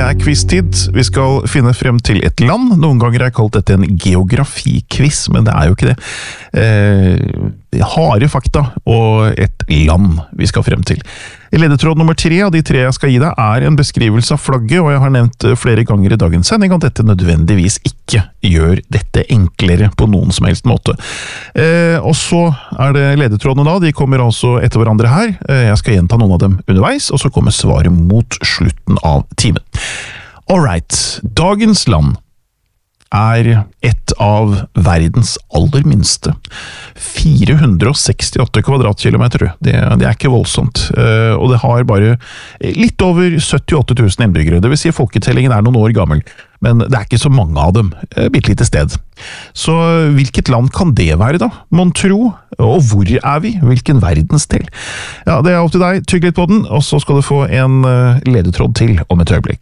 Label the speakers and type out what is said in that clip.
Speaker 1: quiz-tid. Vi skal finne frem til et land. Noen ganger har jeg kalt dette en geografi-quiz, men det er jo ikke det. Harde fakta og et land vi skal frem til. Ledetråd nummer 3 av de 3 jeg skal gi deg er en beskrivelse av flagget, og jeg har nevnt flere ganger i dagens sending at dette nødvendigvis ikke gjør dette enklere på noen som helst måte. Og så er det ledetrådene da, de kommer altså etter hverandre her. Jeg skal gjenta noen av dem underveis, og så kommer svaret mot slutten av timen. Alright, dagens land er et av verdens aller minste. 468 kvadratkilometer. Det er ikke voldsomt. Og det har bare litt over 78 000 innbyggere. Det vil si folketellingen er noen år gammel. Men det er ikke så mange av dem. Bitte lite sted. Så hvilket land kan det være da? Mon tro? Og hvor er vi? Hvilken verdensdel? Ja, det er opp til deg. Tygg litt på den, og så skal du få en ledetråd til om et øyeblikk.